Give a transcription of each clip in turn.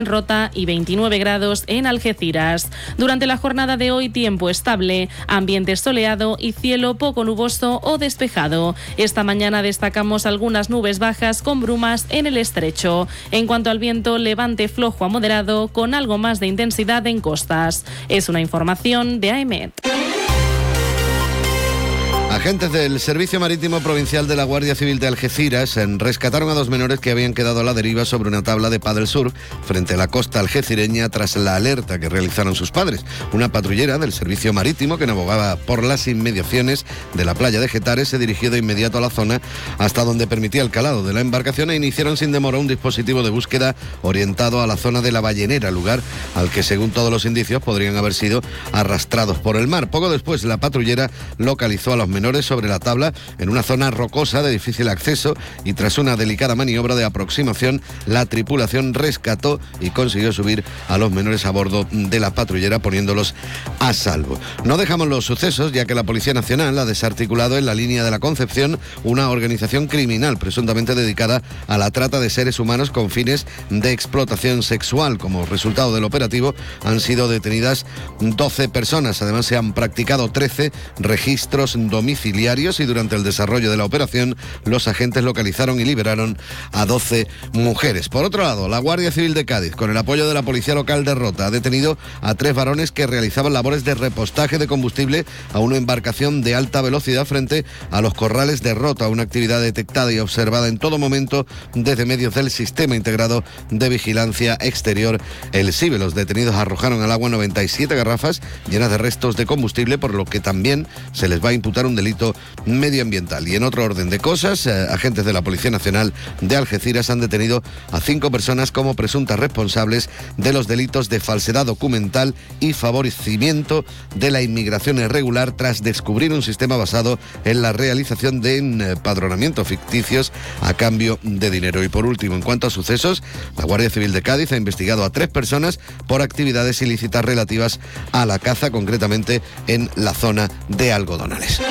Rota y 29 grados en Algeciras. Durante la jornada de hoy, tiempo estable, ambiente soleado y cielo poco nuboso o despejado. Esta mañana destacamos algunas nubes bajas con brumas en el estrecho. En cuanto al viento, levante flojo a moderado con algo más de intensidad en costas. Es una información de AEMET. Agentes del Servicio Marítimo Provincial de la Guardia Civil de Algeciras rescataron a 2 menores que habían quedado a la deriva sobre una tabla de pádel surf frente a la costa algecireña tras la alerta que realizaron sus padres. Una patrullera del Servicio Marítimo que navegaba por las inmediaciones de la playa de Getares se dirigió de inmediato a la zona hasta donde permitía el calado de la embarcación e iniciaron sin demora un dispositivo de búsqueda orientado a la zona de la Ballenera, lugar al que según todos los indicios podrían haber sido arrastrados por el mar. Poco después la patrullera localizó a los menores sobre la tabla en una zona rocosa de difícil acceso y tras una delicada maniobra de aproximación la tripulación rescató y consiguió subir a los menores a bordo de la patrullera poniéndolos a salvo. No dejamos los sucesos ya que la Policía Nacional ha desarticulado en la línea de la Concepción una organización criminal presuntamente dedicada a la trata de seres humanos con fines de explotación sexual. Como resultado del operativo han sido detenidas 12 personas. Además se han practicado 13 registros domiciliarios y durante el desarrollo de la operación los agentes localizaron y liberaron a 12 mujeres. Por otro lado, la Guardia Civil de Cádiz, con el apoyo de la Policía Local de Rota, ha detenido a 3 varones que realizaban labores de repostaje de combustible a una embarcación de alta velocidad frente a los corrales de Rota, una actividad detectada y observada en todo momento desde medios del Sistema Integrado de Vigilancia Exterior, el SIBE. Los detenidos arrojaron al agua 97 garrafas llenas de restos de combustible, por lo que también se les va a imputar un delito medioambiental. Y en otro orden de cosas, agentes de la Policía Nacional de Algeciras han detenido a 5 personas como presuntas responsables de los delitos de falsedad documental y favorecimiento de la inmigración irregular tras descubrir un sistema basado en la realización de empadronamientos ficticios a cambio de dinero. Y por último, en cuanto a sucesos, la Guardia Civil de Cádiz ha investigado a 3 personas por actividades ilícitas relativas a la caza, concretamente en la zona de Algodonales.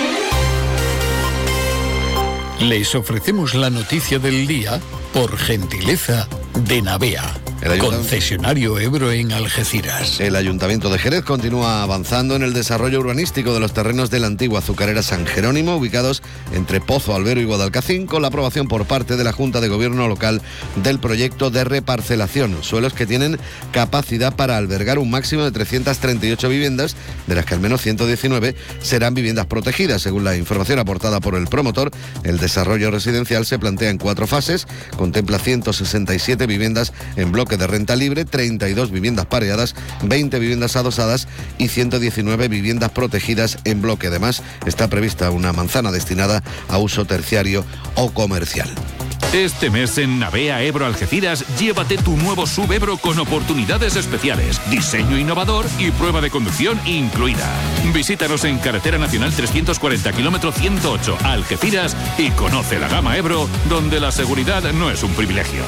Les ofrecemos la noticia del día por gentileza de Navea, concesionario Ebro en Algeciras. El Ayuntamiento de Jerez continúa avanzando en el desarrollo urbanístico de los terrenos de la antigua azucarera San Jerónimo, ubicados entre Pozo, Albero y Guadalcacín, con la aprobación por parte de la Junta de Gobierno local del proyecto de reparcelación. Suelos que tienen capacidad para albergar un máximo de 338 viviendas, de las que al menos 119 serán viviendas protegidas. Según la información aportada por el promotor, el desarrollo residencial se plantea en 4 fases, contempla 167 viviendas en bloque de renta libre, 32 viviendas pareadas, 20 viviendas adosadas y 119 viviendas protegidas en bloque. Además, está prevista una manzana destinada a uso terciario o comercial. Este mes en Navea Ebro Algeciras, llévate tu nuevo SUV Ebro con oportunidades especiales, diseño innovador y prueba de conducción incluida. Visítanos en Carretera Nacional 340, kilómetro 108, Algeciras, y conoce la gama Ebro, donde la seguridad no es un privilegio.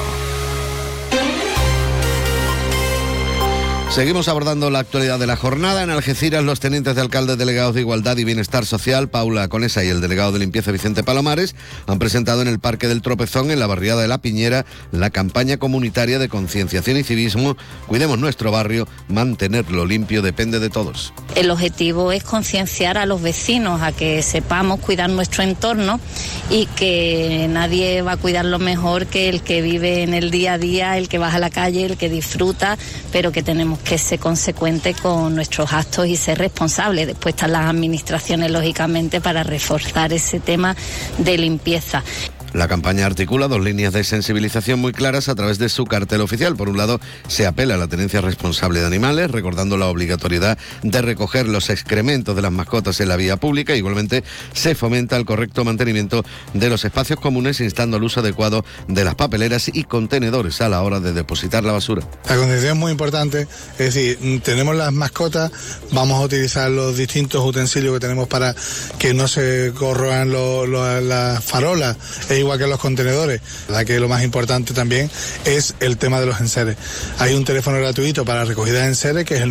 Seguimos abordando la actualidad de la jornada. En Algeciras, los tenientes de alcalde delegados de Igualdad y Bienestar Social, Paula Conesa, y el delegado de Limpieza, Vicente Palomares, han presentado en el Parque del Tropezón, en la barriada de La Piñera, la campaña comunitaria de concienciación y civismo Cuidemos nuestro barrio, mantenerlo limpio depende de todos. El objetivo es concienciar a los vecinos a que sepamos cuidar nuestro entorno y que nadie va a cuidarlo mejor que el que vive en el día a día, el que baja a la calle, el que disfruta, pero que tenemos que ser consecuentes con nuestros actos y ser responsables. Después están las administraciones, lógicamente, para reforzar ese tema de limpieza. La campaña articula 2 líneas de sensibilización muy claras a través de su cartel oficial. Por un lado, se apela a la tenencia responsable de animales, recordando la obligatoriedad de recoger los excrementos de las mascotas en la vía pública. Igualmente, se fomenta el correcto mantenimiento de los espacios comunes, instando el uso adecuado de las papeleras y contenedores a la hora de depositar la basura. La concienciación es muy importante, es decir, tenemos las mascotas, vamos a utilizar los distintos utensilios que tenemos para que no se corroan las farolas, igual que los contenedores. La que lo más importante también es el tema de los enseres. Hay un teléfono gratuito para recogida de enseres que es el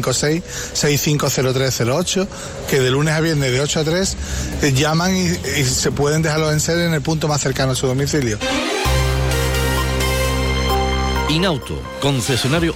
956-650308, que de lunes a viernes de 8 a 3 llaman y se pueden dejar los enseres en el punto más cercano a su domicilio. Inauto, concesionario